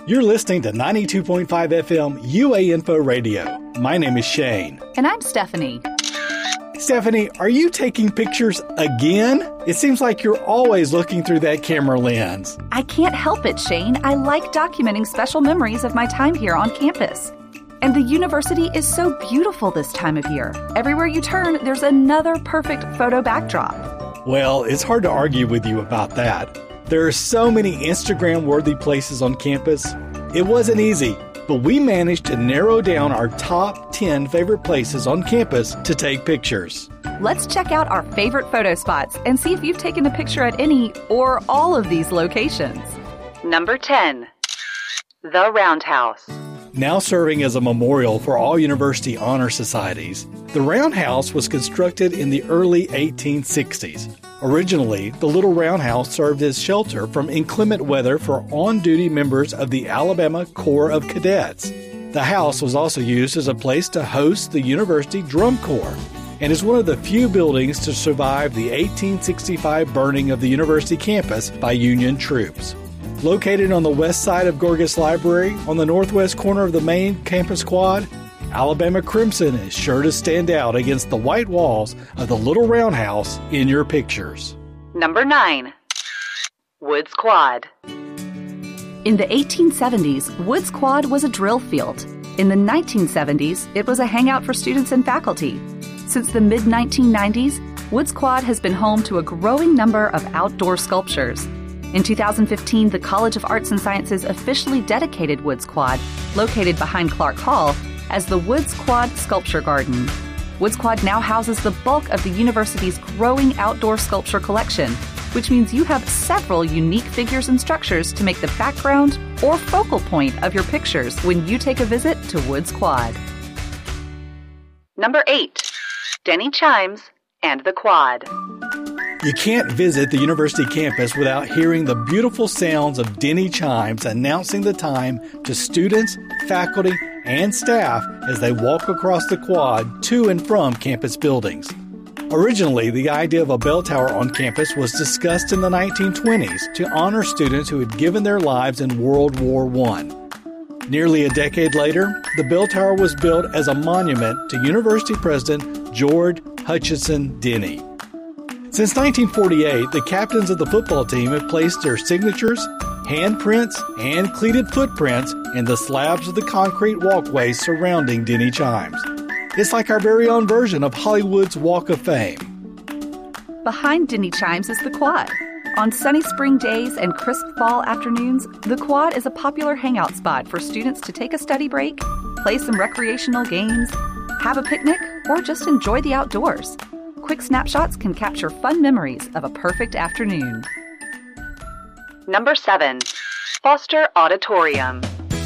You're listening to 92.5 FM UA Info Radio. My name is Shane. And I'm Stephanie. Stephanie, are you taking pictures again? It seems like you're always looking through that camera lens. I can't help it, Shane. I like documenting special memories of my time here on campus. And the university is so beautiful this time of year. Everywhere you turn, there's another perfect photo backdrop. Well, it's hard to argue with you about that. There are so many Instagram-worthy places on campus. It wasn't easy, but we managed to narrow down our top 10 favorite places on campus to take pictures. Let's check out our favorite photo spots and see if you've taken a picture at any or all of these locations. Number 10, the Roundhouse. Now serving as a memorial for all university honor societies, the Roundhouse was constructed in the early 1860s. Originally, the Little Roundhouse served as shelter from inclement weather for on-duty members of the Alabama Corps of Cadets. The house was also used as a place to host the University Drum Corps and is one of the few buildings to survive the 1865 burning of the university campus by Union troops. Located on the west side of Gorgas Library, on the northwest corner of the main campus quad, Alabama Crimson is sure to stand out against the white walls of the Little Roundhouse in your pictures. Number 9, Woods Quad. In the 1870s, Woods Quad was a drill field. In the 1970s, it was a hangout for students and faculty. Since the mid-1990s, Woods Quad has been home to a growing number of outdoor sculptures. In 2015, the College of Arts and Sciences officially dedicated Woods Quad, located behind Clark Hall, as the Woods Quad Sculpture Garden. Woods Quad now houses the bulk of the university's growing outdoor sculpture collection, which means you have several unique figures and structures to make the background or focal point of your pictures when you take a visit to Woods Quad. Number 8, Denny Chimes and the Quad. You can't visit the university campus without hearing the beautiful sounds of Denny chimes announcing the time to students, faculty, and staff as they walk across the quad to and from campus buildings. Originally, the idea of a bell tower on campus was discussed in the 1920s to honor students who had given their lives in World War I. Nearly a decade later, the bell tower was built as a monument to University President George Hutchinson Denny. Since 1948, the captains of the football team have placed their signatures, handprints, and cleated footprints in the slabs of the concrete walkways surrounding Denny Chimes. It's like our very own version of Hollywood's Walk of Fame. Behind Denny Chimes is the Quad. On sunny spring days and crisp fall afternoons, the Quad is a popular hangout spot for students to take a study break, play some recreational games, have a picnic, or just enjoy the outdoors. Quick snapshots can capture fun memories of a perfect afternoon. Number 7, Foster Auditorium.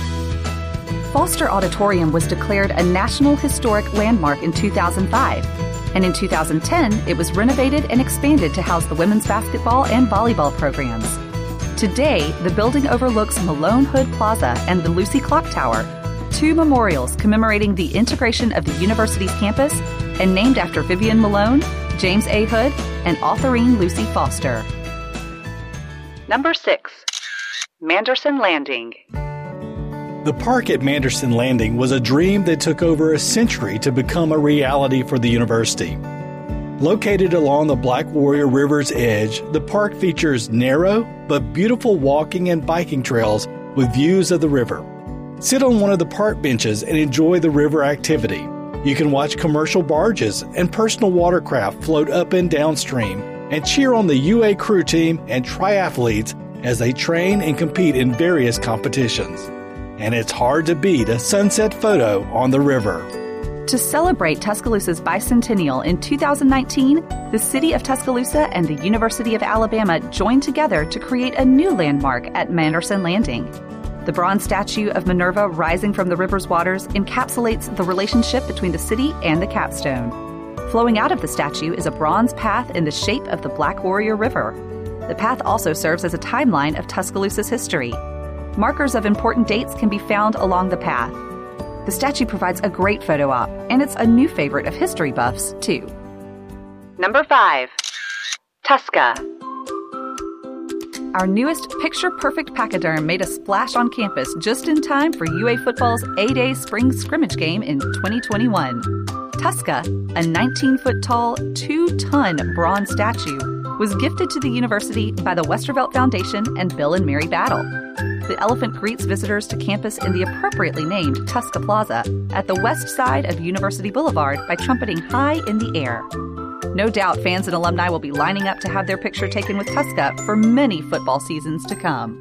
Foster Auditorium was declared a National Historic Landmark in 2005, and in 2010 it was renovated and expanded to house the women's basketball and volleyball programs. Today, the building overlooks Malone Hood Plaza and the Lucy Clock Tower, two memorials commemorating the integration of the university's campus and named after Vivian Malone, James A. Hood, and authorine Lucy Foster. Number 6, Manderson Landing. The park at Manderson Landing was a dream that took over a century to become a reality for the university. Located along the Black Warrior River's edge, the park features narrow but beautiful walking and biking trails with views of the river. Sit on one of the park benches and enjoy the river activity. You can watch commercial barges and personal watercraft float up and downstream and cheer on the UA crew team and triathletes as they train and compete in various competitions. And it's hard to beat a sunset photo on the river. To celebrate Tuscaloosa's bicentennial in 2019, the City of Tuscaloosa and the University of Alabama joined together to create a new landmark at Manderson Landing. The bronze statue of Minerva rising from the river's waters encapsulates the relationship between the city and the capstone. Flowing out of the statue is a bronze path in the shape of the Black Warrior River. The path also serves as a timeline of Tuscaloosa's history. Markers of important dates can be found along the path. The statue provides a great photo op, and it's a new favorite of history buffs, too. Number 5, Tusca. Our newest picture-perfect pachyderm made a splash on campus just in time for UA football's A-Day spring scrimmage game in 2021. Tuska, a 19-foot-tall, 2-ton bronze statue, was gifted to the university by the Westervelt Foundation and Bill and Mary Battle. The elephant greets visitors to campus in the appropriately named Tuska Plaza at the west side of University Boulevard by trumpeting high in the air. No doubt fans and alumni will be lining up to have their picture taken with Tuska for many football seasons to come.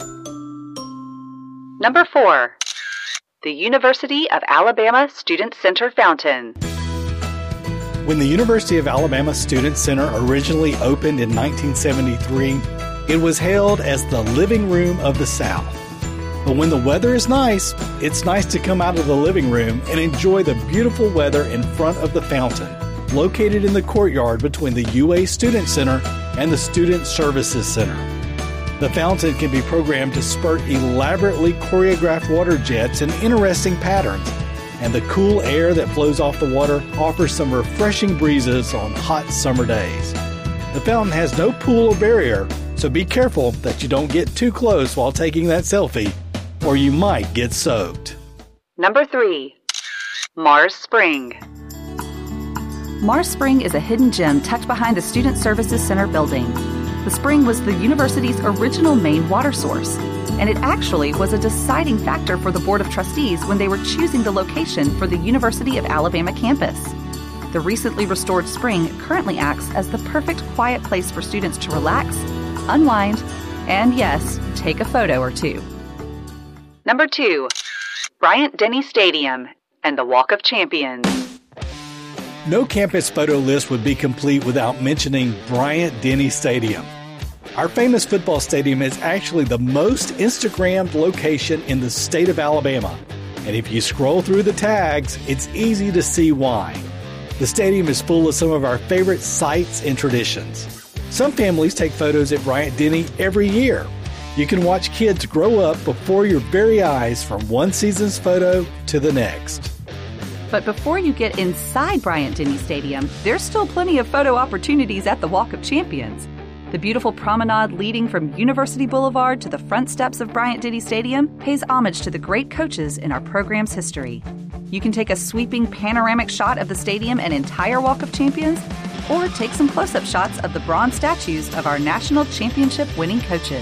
Number 4. The University of Alabama Student Center Fountain. When the University of Alabama Student Center originally opened in 1973, it was hailed as the living room of the South. But when the weather is nice, it's nice to come out of the living room and enjoy the beautiful weather in front of the fountain, located in the courtyard between the UA Student Center and the Student Services Center. The fountain can be programmed to spurt elaborately choreographed water jets in interesting patterns, and the cool air that flows off the water offers some refreshing breezes on hot summer days. The fountain has no pool or barrier, so be careful that you don't get too close while taking that selfie, or you might get soaked. Number 3. Mars Spring. Mars Spring is a hidden gem tucked behind the Student Services Center building. The spring was the university's original main water source, and it actually was a deciding factor for the Board of Trustees when they were choosing the location for the University of Alabama campus. The recently restored spring currently acts as the perfect quiet place for students to relax, unwind, and yes, take a photo or two. Number 2. Bryant-Denny Stadium and the Walk of Champions. No campus photo list would be complete without mentioning Bryant-Denny Stadium. Our famous football stadium is actually the most Instagrammed location in the state of Alabama. And if you scroll through the tags, it's easy to see why. The stadium is full of some of our favorite sights and traditions. Some families take photos at Bryant-Denny every year. You can watch kids grow up before your very eyes from one season's photo to the next. But before you get inside Bryant-Denny Stadium, there's still plenty of photo opportunities at the Walk of Champions. The beautiful promenade leading from University Boulevard to the front steps of Bryant-Denny Stadium pays homage to the great coaches in our program's history. You can take a sweeping panoramic shot of the stadium and entire Walk of Champions, or take some close-up shots of the bronze statues of our national championship winning coaches.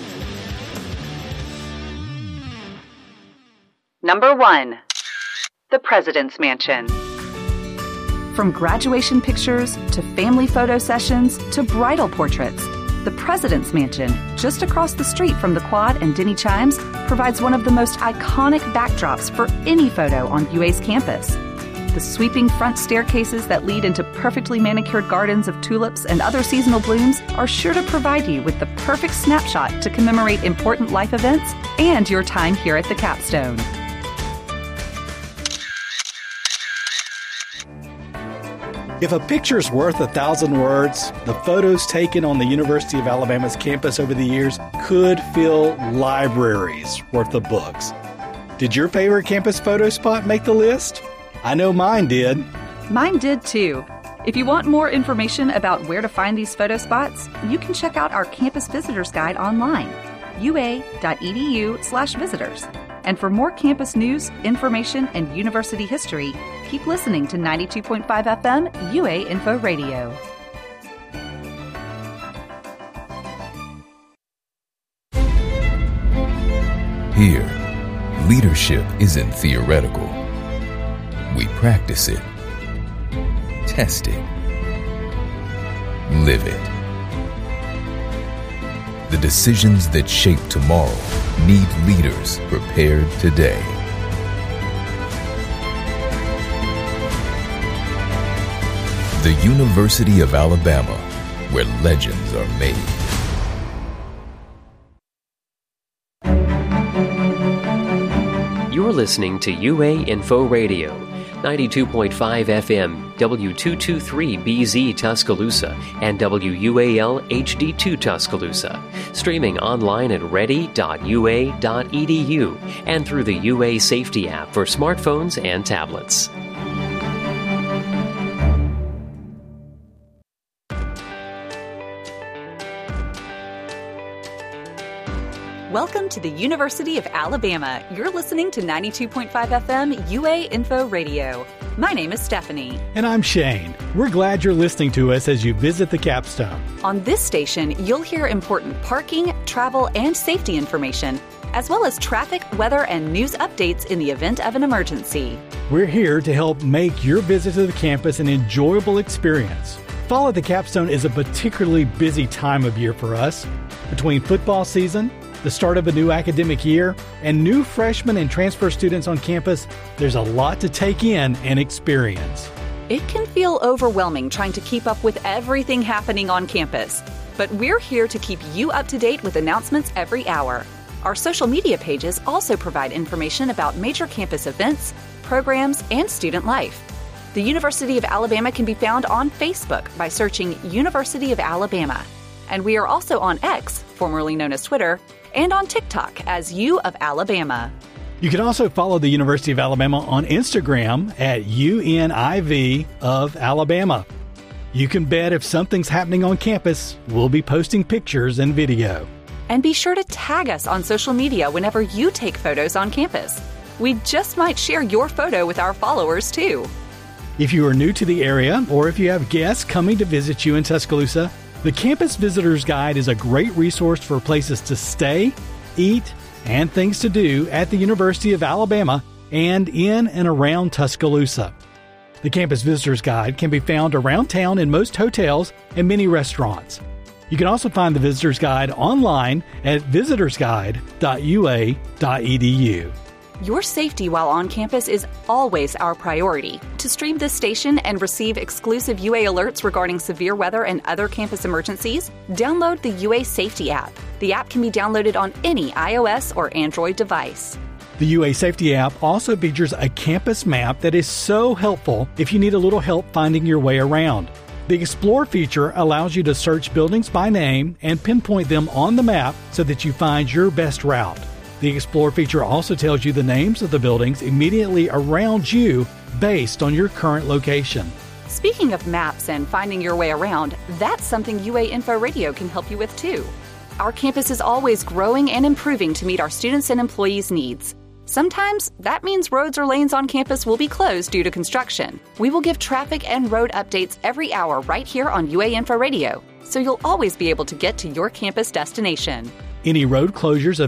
Number 1. The President's Mansion. From graduation pictures to family photo sessions to bridal portraits, the President's Mansion, just across the street from the Quad and Denny Chimes, provides one of the most iconic backdrops for any photo on UA's campus. The sweeping front staircases that lead into perfectly manicured gardens of tulips and other seasonal blooms are sure to provide you with the perfect snapshot to commemorate important life events and your time here at the capstone. If a picture's worth 1,000 words, the photos taken on the University of Alabama's campus over the years could fill libraries worth of books. Did your favorite campus photo spot make the list? I know mine did. Mine did too. If you want more information about where to find these photo spots, you can check out our Campus Visitors Guide online, ua.edu/visitors. And for more campus news, information, and university history, keep listening to 92.5 FM UA Info Radio. Here, leadership isn't theoretical. We practice it, test it, live it. The decisions that shape tomorrow need leaders prepared today. The University of Alabama, where legends are made. You're listening to UA Info Radio, 92.5 FM, W223BZ Tuscaloosa, and WUAL HD2 Tuscaloosa. Streaming online at ready.ua.edu and through the UA Safety app for smartphones and tablets. Welcome to the University of Alabama. You're listening to 92.5 FM UA Info Radio. My name is Stephanie. And I'm Shane. We're glad you're listening to us as you visit the Capstone. On this station, you'll hear important parking, travel, and safety information, as well as traffic, weather, and news updates in the event of an emergency. We're here to help make your visit to the campus an enjoyable experience. Fall at the Capstone is a particularly busy time of year for us. Between football season, the start of a new academic year, and new freshmen and transfer students on campus, there's a lot to take in and experience. It can feel overwhelming trying to keep up with everything happening on campus, but we're here to keep you up to date with announcements every hour. Our social media pages also provide information about major campus events, programs, and student life. The University of Alabama can be found on Facebook by searching University of Alabama. And we are also on X, formerly known as Twitter, and on TikTok as U of Alabama. You can also follow the University of Alabama on Instagram at UNIV of Alabama. You can bet if something's happening on campus, we'll be posting pictures and video. And be sure to tag us on social media whenever you take photos on campus. We just might share your photo with our followers, too. If you are new to the area, or if you have guests coming to visit you in Tuscaloosa, the Campus Visitor's Guide is a great resource for places to stay, eat, and things to do at the University of Alabama and in and around Tuscaloosa. The Campus Visitor's Guide can be found around town in most hotels and many restaurants. You can also find the Visitor's Guide online at visitorsguide.ua.edu. Your safety while on campus is always our priority. To stream this station and receive exclusive UA alerts regarding severe weather and other campus emergencies, download the UA Safety app. The app can be downloaded on any iOS or Android device. The UA Safety app also features a campus map that is so helpful if you need a little help finding your way around. The Explore feature allows you to search buildings by name and pinpoint them on the map so that you find your best route. The Explore feature also tells you the names of the buildings immediately around you based on your current location. Speaking of maps and finding your way around, that's something UA Info Radio can help you with too. Our campus is always growing and improving to meet our students' and employees' needs. Sometimes that means roads or lanes on campus will be closed due to construction. We will give traffic and road updates every hour right here on UA Info Radio, so you'll always be able to get to your campus destination. Any road closures